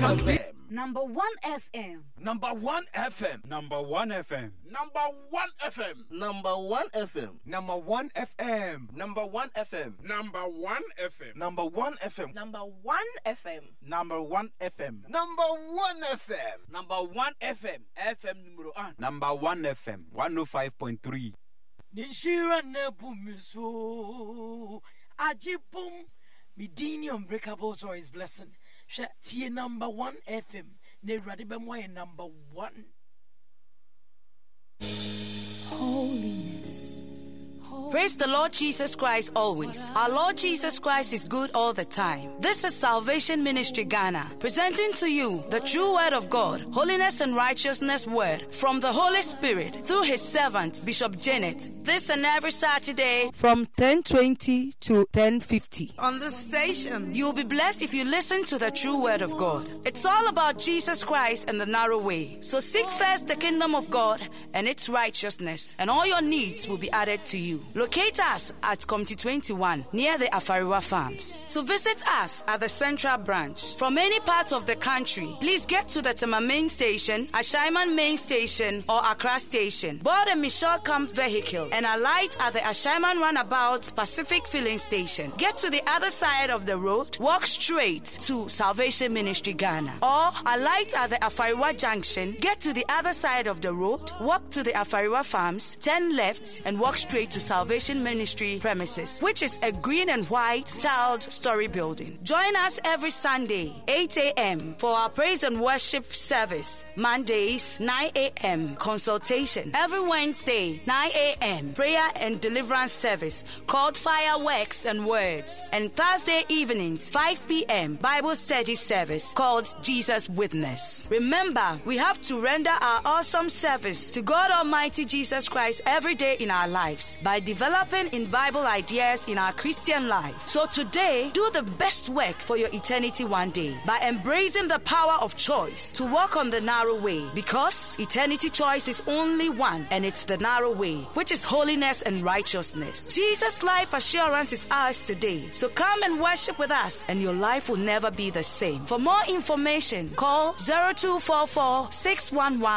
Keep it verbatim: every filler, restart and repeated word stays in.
F M. Number one F M. Number one F M. Number one F M. Number one F M. Number one F M. Number one F M. Number one F M. Number one F M. Number one F M. Number one F M. Number one F M. Number one F M. Number one F M. F M numero one. Number one F M. one oh five point three. Nishira nebumiso Ajipum Midini unbreakable joy is blessing. Tie number one F M. Ne radibemwa number one. Holiness. Praise the Lord Jesus Christ always. Our Lord Jesus Christ is good all the time. This is Salvation Ministry Ghana, presenting to you the true word of God, holiness and righteousness word from the Holy Spirit through his servant, Bishop Janet. This and every Saturday from ten twenty to ten fifty on the station. You'll be blessed if you listen to the true word of God. It's all about Jesus Christ and the narrow way. So seek first the kingdom of God and its righteousness, and all your needs will be added to you. Locate us at Committee twenty-one near the Afariwa Farms. To visit us at the Central Branch. From any part of the country, please get to the Tema Main Station, Ashaiman Main Station, or Accra Station. Board a Michelle Camp vehicle and alight at the Ashaiman Runabout Pacific Filling Station. Get to the other side of the road, walk straight to Salvation Ministry Ghana. Or alight at the Afariwa Junction, get to the other side of the road, walk to the Afariwa Farms, turn left, and walk straight to Salvation Ministry premises, which is a green and white tiled story building. Join us every Sunday, eight a.m. for our praise and worship service. Mondays, nine a.m. consultation. Every Wednesday, nine a.m. prayer and deliverance service called Fireworks and Words. And Thursday evenings, five p.m. Bible study service called Jesus Witness. Remember, we have to render our awesome service to God Almighty Jesus Christ every day in our lives by developing in Bible ideas in our Christian life. So today, do the best work for your eternity one day by embracing the power of choice to walk on the narrow way, because eternity choice is only one, and it's the narrow way, which is holiness and righteousness. Jesus' life assurance is ours today. So come and worship with us, and your life will never be the same. For more information, call zero two four four, six one one